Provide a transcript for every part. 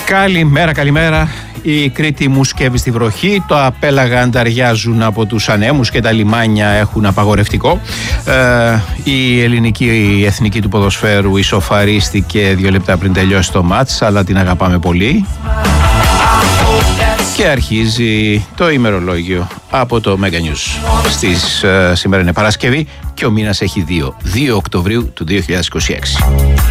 Καλημέρα. Η Κρήτη μου σκεύει στη βροχή, τα απέλαγα ανταριάζουν από τους ανέμους και τα λιμάνια έχουν απαγορευτικό. Η ελληνική εθνική του ποδοσφαίρου ισοφαρίστηκε 2 λεπτά πριν τελειώσει το μάτς, αλλά την αγαπάμε πολύ. Και αρχίζει το ημερολόγιο από το Mega News. Σήμερα είναι Παρασκευή και ο μήνας έχει 2 Οκτωβρίου του 2026.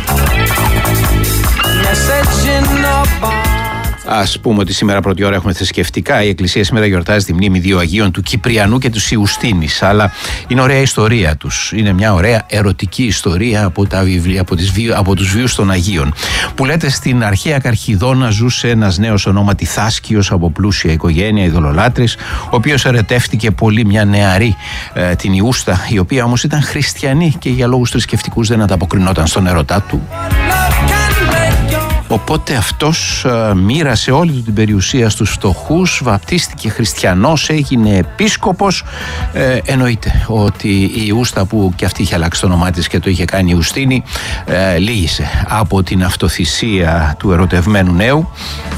Ας πούμε ότι σήμερα πρώτη ώρα έχουμε θρησκευτικά. Η Εκκλησία σήμερα γιορτάζει τη μνήμη 2 Αγίων, του Κυπριανού και του Ιουστίνης. Αλλά είναι ωραία η ιστορία τους. Είναι μια ωραία ερωτική ιστορία από τα βιβλία, από τους βίους των Αγίων. Που λέτε στην αρχαία Καρχιδόνα ζούσε ένας νέος ονόματι Θάσκιος από πλούσια οικογένεια, ειδωλολάτρης, ο οποίος ερετεύτηκε πολύ μια νεαρή, την Ιούστα, η οποία όμως ήταν χριστιανή και για λόγους θρησκευτικούς δεν ανταποκρινόταν στον ερωτά του. Οπότε αυτός μοίρασε όλη του την περιουσία στους φτωχούς, βαπτίστηκε χριστιανός, έγινε επίσκοπος. Εννοείται ότι η Ιούστα, που και αυτή είχε αλλάξει το όνομά της και το είχε κάνει Ιουστίνη, λύγησε από την αυτοθυσία του ερωτευμένου νέου,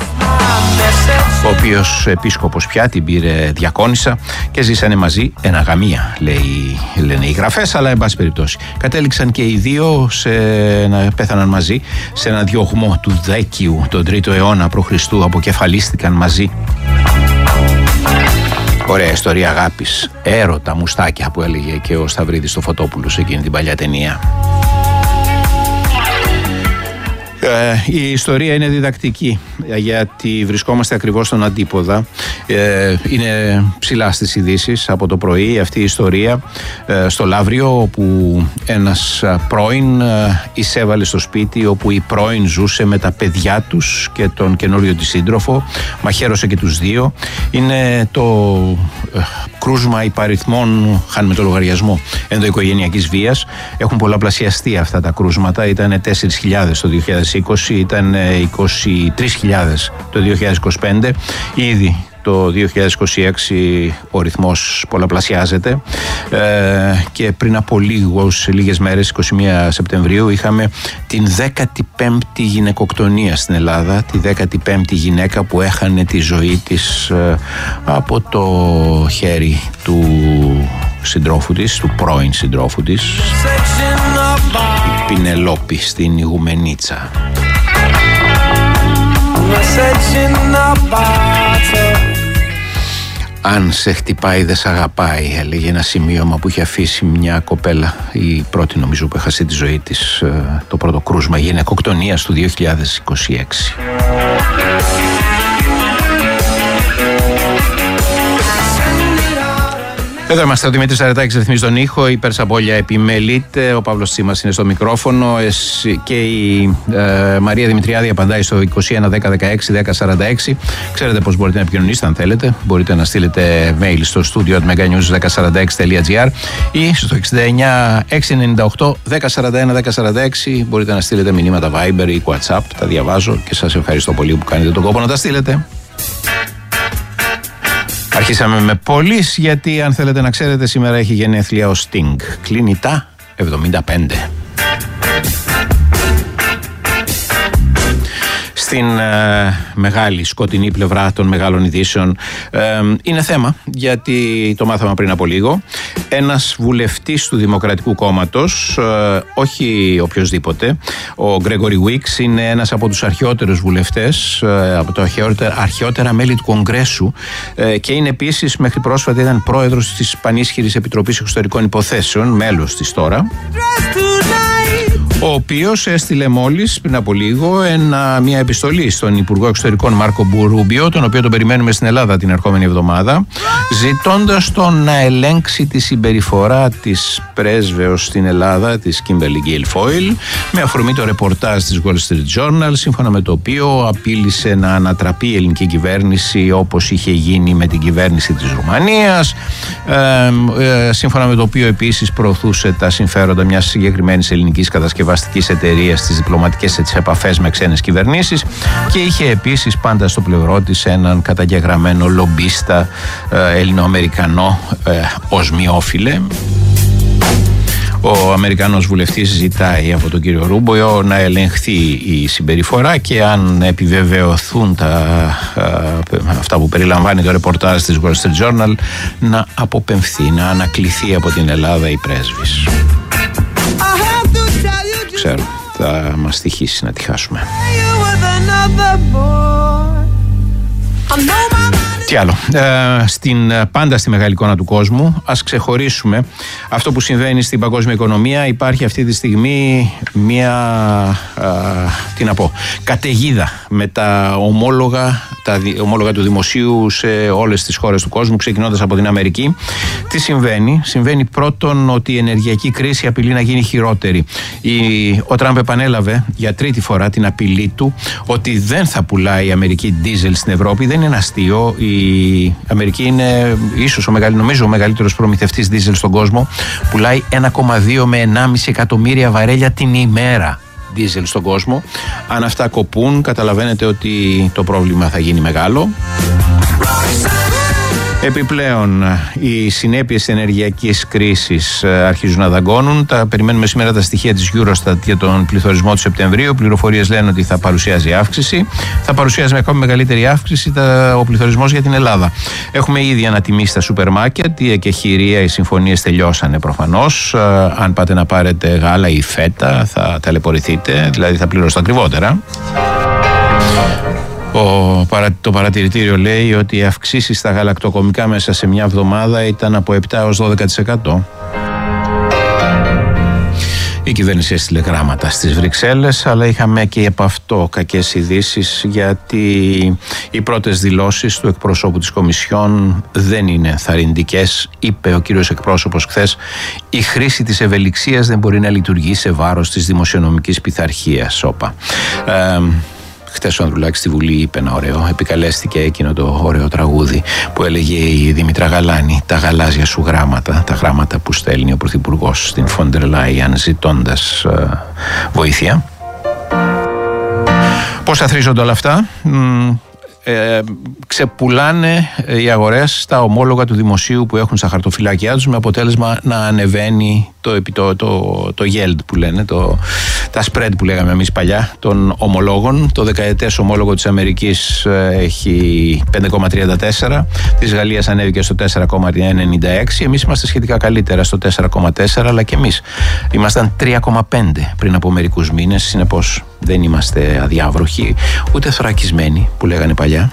ο οποίος επίσκοπος πια την πήρε διακόνισσα και ζήσανε μαζί εν αγαμία, λένε οι γραφές, αλλά εν πάση περιπτώσει κατέληξαν και οι δύο πέθαναν μαζί σε ένα διωγμό του Δέκιου τον 3ο αιώνα π.Χ. Αποκεφαλίστηκαν μαζί. Ωραία ιστορία αγάπης, έρωτα, μουστάκια, που έλεγε και ο Σταυρίδης στο Φωτόπουλο σε εκείνη την παλιά ταινία. Η ιστορία είναι διδακτική, γιατί βρισκόμαστε ακριβώς στον αντίποδα. Είναι ψηλά στις ειδήσεις από το πρωί αυτή η ιστορία στο Λαύριο, όπου ένας πρώην εισέβαλε στο σπίτι όπου η πρώην ζούσε με τα παιδιά τους και τον καινούριο της σύντροφο, μαχαίρωσε και τους δύο. Είναι το κρούσμα υπαριθμών, χάνουμε το λογαριασμό, ενδοοικογενειακής βίας. Έχουν πολλαπλασιαστεί αυτά τα κρούσματα, ήταν 4.000 το 2020, ήταν 23.000 το 2025, ήδη το 2026 ο πολλαπλασιάζεται, και πριν από λίγες μέρες, 21 Σεπτεμβρίου, είχαμε την 15η γυναικοκτονία στην Ελλάδα, τη 15η γυναίκα που έχανε τη ζωή της από το χέρι του συντρόφου της, του πρώην συντρόφου της, η Πινελόπη στην Ιγουμενίτσα. Αν σε χτυπάει δεν σε αγαπάει, έλεγε ένα σημείωμα που είχε αφήσει μια κοπέλα, η πρώτη νομίζω που έχασε τη ζωή της, το πρώτο κρούσμα γυναικοκτονίας του 2026. Εδώ είμαστε, ο Δημήτρης Αρετάκης ρυθμίζει τον ήχο, η Περσαμπόλια επιμελείται, ο Παύλος Τσίμας είναι στο μικρόφωνο και η Μαρία Δημητριάδη απαντάει στο 21 10 16 10 46. Ξέρετε πώς μπορείτε να επικοινωνήσετε αν θέλετε. Μπορείτε να στείλετε mail στο studio@meganews1046.gr ή στο 69 698 1041 1046. Μπορείτε να στείλετε μηνύματα Viber ή WhatsApp, τα διαβάζω και σας ευχαριστώ πολύ που κάνετε τον κόπο να τα στείλετε. Αρχίσαμε με πόλεις, γιατί αν θέλετε να ξέρετε σήμερα έχει γενέθλια ο Sting. Κλείνει τα 75. Στην μεγάλη σκοτεινή πλευρά των μεγάλων ειδήσεων είναι θέμα, γιατί το μάθαμε πριν από λίγο. Ένας βουλευτής του Δημοκρατικού Κόμματος, όχι οποιοσδήποτε, ο Γκρέγκορι Βίξ, είναι ένας από τους αρχαιότερους βουλευτές, από τα αρχαιότερα μέλη του Κογκρέσου, και είναι επίσης μέχρι πρόσφατα ήταν πρόεδρος της Πανίσχυρης Επιτροπής Εξωτερικών Υποθέσεων, μέλος της τώρα, ο οποίος έστειλε μόλις πριν από λίγο μια επιστολή στον Υπουργό Εξωτερικών Μάρκο Ρούμπιο, τον οποίο τον περιμένουμε στην Ελλάδα την ερχόμενη εβδομάδα, ζητώντας τον να ελέγξει τη συμπεριφορά της πρέσβεως στην Ελλάδα, της Κίμπερλι Γκέιλφόιλ, με αφορμή το ρεπορτάζ της Wall Street Journal, σύμφωνα με το οποίο απείλησε να ανατραπεί η ελληνική κυβέρνηση όπως είχε γίνει με την κυβέρνηση της Ρουμανίας, σύμφωνα με το οποίο επίσης προωθούσε τα συμφέροντα μιας συγκεκριμένης ελληνικής κατασκευαστικής εταιρείας στις διπλωματικές της επαφές με ξένες κυβερνήσεις, και είχε επίσης πάντα στο πλευρό της έναν καταγεγραμμένο λομπίστα Ελληνοαμερικανό, οσμιόφιλε, Ο Αμερικανός βουλευτής ζητάει από τον κύριο Ρούμπιο να ελεγχθεί η συμπεριφορά και αν επιβεβαιωθούν αυτά που περιλαμβάνει το ρεπορτάζ της Wall Street Journal, να αποπεμφθεί, να ανακληθεί από την Ελλάδα η πρέσβης. Ξέρω, θα μας τυχήσει να τη χάσουμε. Τι άλλο, πάντα στη μεγάλη εικόνα του κόσμου ας ξεχωρίσουμε αυτό που συμβαίνει στην παγκόσμια οικονομία. Υπάρχει αυτή τη στιγμή μια καταιγίδα με τα ομόλογα του δημοσίου σε όλες τις χώρες του κόσμου, ξεκινώντας από την Αμερική. Τι συμβαίνει? Συμβαίνει πρώτον ότι η ενεργειακή κρίση απειλεί να γίνει χειρότερη. Ο Τραμπ επανέλαβε για τρίτη φορά την απειλή του ότι δεν θα πουλάει η Αμερική ντίζελ στην Ευρώπη. Δεν είναι αστείο. Η Αμερική είναι ίσως ο μεγαλύτερος προμηθευτής δίζελ στον κόσμο. Πουλάει 1,2 με 1,5 εκατομμύρια βαρέλια την ημέρα δίζελ στον κόσμο. Αν αυτά κοπούν, καταλαβαίνετε ότι το πρόβλημα θα γίνει μεγάλο. Επιπλέον, οι συνέπειες της ενεργειακής κρίσης αρχίζουν να δαγκώνουν. Περιμένουμε σήμερα τα στοιχεία της Eurostat για τον πληθωρισμό του Σεπτεμβρίου. Πληροφορίες λένε ότι θα παρουσιάζει αύξηση. Θα παρουσιάζει με ακόμη μεγαλύτερη αύξηση ο πληθωρισμός για την Ελλάδα. Έχουμε ήδη ανατιμήσει στα σούπερ μάρκετ. Η εκεχηρία, οι συμφωνίες τελειώσανε προφανώς. Αν πάτε να πάρετε γάλα ή φέτα, θα ταλαιπωρηθείτε, δηλαδή θα πληρώσετε ακριβότερα. Το παρατηρητήριο λέει ότι οι αυξήσεις στα γαλακτοκομικά μέσα σε μια εβδομάδα ήταν από 7 έως 12%. Η κυβέρνηση έστειλε γράμματα στις Βρυξέλλες, αλλά είχαμε και από αυτό κακές ειδήσεις, γιατί οι πρώτες δηλώσεις του εκπροσώπου της Κομισιόν δεν είναι ενθαρρυντικές. Είπε ο κύριος εκπρόσωπος χθες, η χρήση της ευελιξίας δεν μπορεί να λειτουργεί σε βάρος της δημοσιονομικής πειθαρχίας. Χτες ο Ανδρουλάκης στη Βουλή είπε ένα ωραίο, επικαλέστηκε εκείνο το ωραίο τραγούδι που έλεγε η Δήμητρα Γαλάνη, τα γαλάζια σου γράμματα, τα γράμματα που στέλνει ο Πρωθυπουργός στην Φόντερ Λάιαν ζητώντας βοήθεια. Πώς αθροίζονται όλα αυτά? Ξεπουλάνε οι αγορές τα ομόλογα του δημοσίου που έχουν στα χαρτοφυλάκια τους, με αποτέλεσμα να ανεβαίνει το yield που λένε, τα spread που λέγαμε εμείς παλιά των ομολόγων. Το δεκαετές ομόλογο της Αμερικής έχει 5,34, της Γαλλίας ανέβηκε στο 4,96, εμείς είμαστε σχετικά καλύτερα στο 4,4, αλλά και εμείς ήμασταν 3,5 πριν από μερικούς μήνες, συνεπώς δεν είμαστε αδιάβροχοι ούτε θωρακισμένοι που λέγανε παλιά.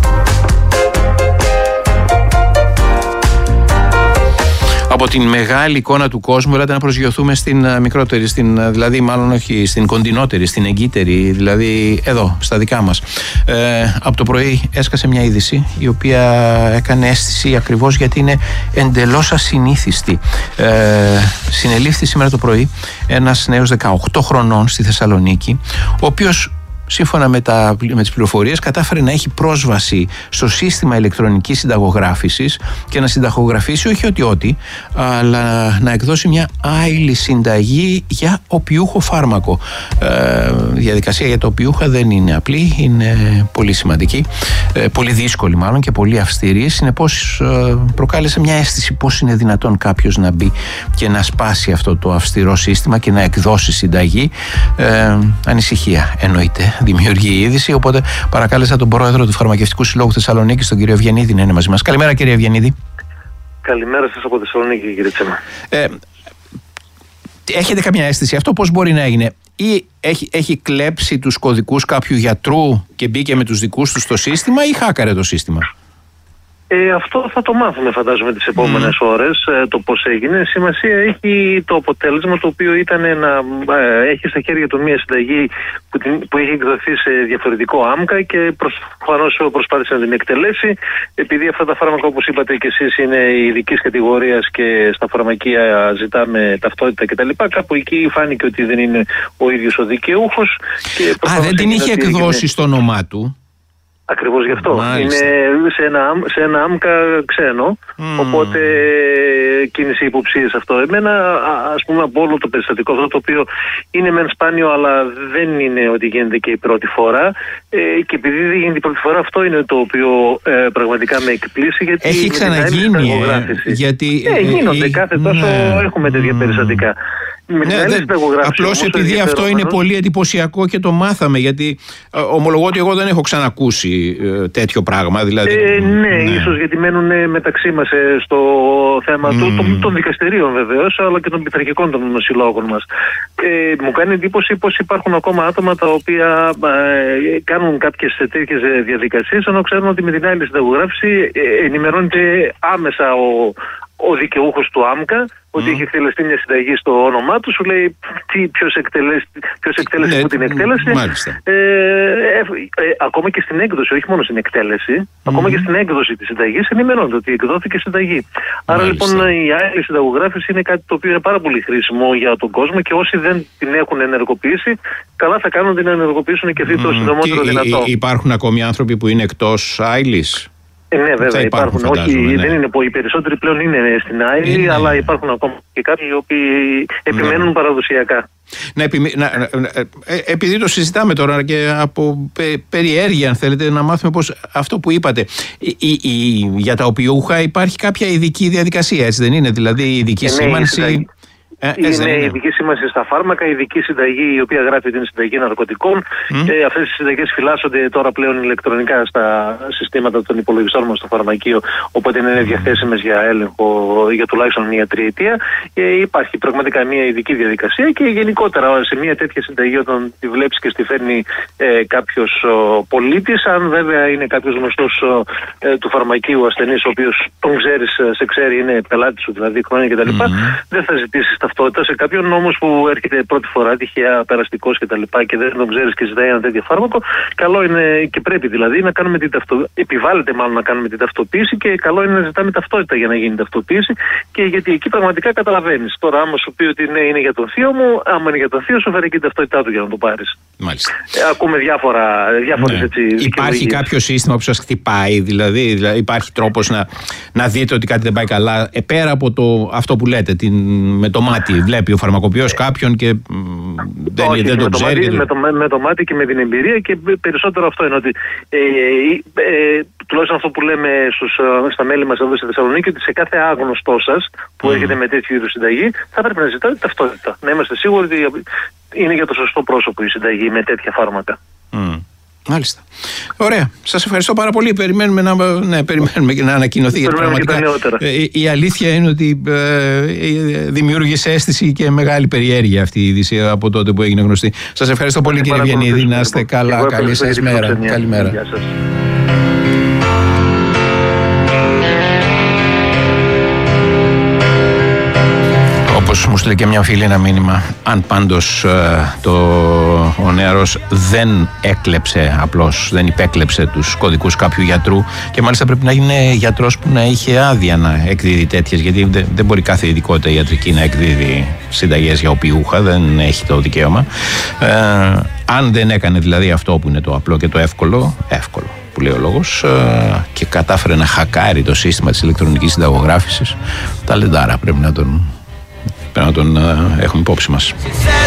Από την μεγάλη εικόνα του κόσμου, έλατε να προσγειωθούμε στην μικρότερη, δηλαδή μάλλον όχι στην κοντινότερη, στην εγκύτερη, δηλαδή εδώ, στα δικά μας. Από το πρωί έσκασε μια είδηση η οποία έκανε αίσθηση ακριβώς γιατί είναι εντελώς ασυνήθιστη. Συνελήφθη σήμερα το πρωί ένας νέος 18 χρονών στη Θεσσαλονίκη, ο οποίος σύμφωνα με τις πληροφορίες κατάφερε να έχει πρόσβαση στο σύστημα ηλεκτρονικής συνταγογράφησης και να συνταγογραφήσει όχι ότι, αλλά να εκδώσει μια άειλη συνταγή για οπιούχο φάρμακο. Η διαδικασία για το οπιούχα δεν είναι απλή, είναι πολύ σημαντική, πολύ δύσκολη μάλλον και πολύ αυστηρή. Συνεπώς προκάλεσε μια αίσθηση πώς είναι δυνατόν κάποιος να μπει και να σπάσει αυτό το αυστηρό σύστημα και να εκδώσει συνταγή. Ανησυχία εννοείται δημιουργεί η είδηση, οπότε παρακάλεσα τον πρόεδρο του Φαρμακευτικού Συλλόγου Θεσσαλονίκης, τον κύριο Ευγενίδη, να είναι μαζί μας. Καλημέρα, κύριε Ευγενίδη. Καλημέρα σας από Θεσσαλονίκη, κύριε Τσέμα. Έχετε καμιά αίσθηση αυτό πώς μπορεί να έγινε, ή έχει κλέψει τους κωδικούς κάποιου γιατρού και μπήκε με τους δικούς του στο σύστημα, ή χάκαρε το σύστημα? Αυτό θα το μάθουμε, φαντάζομαι, τις επόμενες ώρες, το πώς έγινε. Σημασία έχει το αποτέλεσμα, το οποίο ήταν να έχει στα χέρια του μια συνταγή που έχει εκδοθεί σε διαφορετικό άμκα και προφανώς προσπάθησε να την εκτελέσει. Επειδή αυτά τα φάρμακα, όπως είπατε και εσείς, είναι ειδικής κατηγορίας και στα φαρμακεία ζητάμε ταυτότητα κτλ., κάπου εκεί φάνηκε ότι δεν είναι ο ίδιος ο δικαιούχος. Δεν την είχε εκδώσει στο όνομά του. Ακριβώς γι' αυτό. Μάλιστα. Είναι σε ένα άμκα ξένο, οπότε κίνησε υποψίες αυτό. Εμένα, ας πούμε, από όλο το περιστατικό αυτό, το οποίο είναι μεν σπάνιο, αλλά δεν είναι ότι γίνεται και η πρώτη φορά. Και επειδή δεν γίνεται η πρώτη φορά, αυτό είναι το οποίο πραγματικά με εκπλήσει. Γιατί έχει ξαναγίνει. Γίνονται κάθε τόσο, έχουμε τέτοια περιστατικά. Απλώς επειδή αυτό είναι πολύ εντυπωσιακό και το μάθαμε, γιατί ομολογώ ότι εγώ δεν έχω ξανακούσει τέτοιο πράγμα. Δηλαδή, ίσως γιατί μένουν μεταξύ μας στο θέμα των δικαστηρίων βεβαίως, αλλά και των πειθαρχικών των συλλόγων μας. Μου κάνει εντύπωση πως υπάρχουν ακόμα άτομα τα οποία κάνουν κάποιες τέτοιες διαδικασίες, ενώ ξέρουν ότι με την άλλη συνταγογράφηση ενημερώνεται άμεσα ο δικαιούχος του άμκα ότι έχει εκτελεστεί μια συνταγή στο όνομά του, σου λέει ποιος εκτέλεσε που την εκτέλεσε. Ακόμα και στην έκδοση, όχι μόνο στην εκτέλεση, ακόμα και στην έκδοση της συνταγής ενημερώνεται ότι εκδόθηκε συνταγή. Άρα λοιπόν η άλλη συνταγογράφηση είναι κάτι το οποίο είναι πάρα πολύ χρήσιμο για τον κόσμο και όσοι δεν την έχουν ενεργοποιήσει, καλά θα κάνουν την ενεργοποιήσουν και αυτή το συντομότερο δυνατό. Υπάρχουν ακόμη άνθρωποι που είναι εκτός άειλης? Ναι, βέβαια υπάρχουν. Όχι, δεν είναι οι περισσότεροι πλέον είναι στην άειλη, αλλά υπάρχουν ακόμα και κάποιοι οι οποίοι επιμένουν παραδοσιακά. Επειδή το συζητάμε τώρα και από περιέργεια, αν θέλετε, να μάθουμε πως αυτό που είπατε, για τα οπιούχα υπάρχει κάποια ειδική διαδικασία, έτσι δεν είναι? Δηλαδή ειδική σήμανση. Είναι ειδική σήμανση στα φάρμακα, ειδική συνταγή η οποία γράφει την συνταγή ναρκωτικών. Αυτές οι συνταγές φυλάσσονται τώρα πλέον ηλεκτρονικά στα συστήματα των υπολογιστών μας στο φαρμακείο, οπότε είναι διαθέσιμες για έλεγχο για τουλάχιστον μια τριετία. Υπάρχει πραγματικά μια ειδική διαδικασία και γενικότερα σε μια τέτοια συνταγή, όταν τη βλέπεις και στη φέρνει κάποιος πολίτης, αν βέβαια είναι κάποιος γνωστός του φαρμακείου ασθενής, ο οποίος τον ξέρεις, σε ξέρει, είναι πελάτης σου δηλαδή χρόνια κτλ., δεν θα ζητήσεις ταυτότητα. Σε κάποιον όμως που έρχεται πρώτη φορά, τυχαία περαστικός κτλ. Και δεν τον ξέρεις και ζητάει ένα τέτοιο φάρμακο, καλό είναι και πρέπει δηλαδή να κάνουμε την ταυτοποίηση. Επιβάλλεται μάλλον να κάνουμε την ταυτοποίηση και καλό είναι να ζητάμε ταυτότητα για να γίνει ταυτοποίηση. Και γιατί εκεί πραγματικά καταλαβαίνεις. Τώρα, άμα σου πει ότι ναι, είναι για τον θείο μου, άμα είναι για τον θείο σου, φέρει και την ταυτότητά του για να το πάρεις. Μάλιστα. Ακούμε διάφορες έτσι. Υπάρχει κάποιο σύστημα που σας χτυπάει, δηλαδή υπάρχει τρόπος να δείτε ότι κάτι δεν πάει καλά, πέρα από αυτό που λέτε, με το μάτι? Βλέπει ο φαρμακοποιός κάποιον και δεν το ξέρει. Με το μάτι και με την εμπειρία, και περισσότερο αυτό είναι ότι τουλάχιστον αυτό που λέμε στα μέλη μας εδώ στη Θεσσαλονίκη, ότι σε κάθε άγνωστό σας που έρχεται με τέτοιου είδους συνταγή θα πρέπει να ζητάτε ταυτότητα. Να είμαστε σίγουροι ότι είναι για το σωστό πρόσωπο η συνταγή με τέτοια φάρμακα. Μάλιστα. Ωραία. Σας ευχαριστώ πάρα πολύ. Περιμένουμε και να ανακοινωθεί. Γιατί πραγματικά η αλήθεια είναι ότι δημιούργησε αίσθηση και μεγάλη περιέργεια αυτή η είδηση από τότε που έγινε γνωστή. Σας ευχαριστώ πολύ, κύριε Βιεννίδη. Να είστε καλά. Καλή σας μέρα. Καλημέρα. Γεια σας. Όπως μου στείλε και μια φίλη ένα μήνυμα, αν πάντως ο νεαρός δεν έκλεψε, απλώς δεν υπέκλεψε τους κωδικούς κάποιου γιατρού, και μάλιστα πρέπει να είναι γιατρός που να είχε άδεια να εκδίδει τέτοιες, γιατί δεν μπορεί κάθε ειδικότητα ιατρική να εκδίδει συνταγές για οπιούχα, δεν έχει το δικαίωμα. Αν δεν έκανε δηλαδή αυτό που είναι το απλό και το εύκολο που λέει ο λόγος, και κατάφερε να χακάρει το σύστημα της ηλεκτρονικής συνταγογράφησης, ταλεντάρα, πρέπει να τον έχουμε υπόψη μας.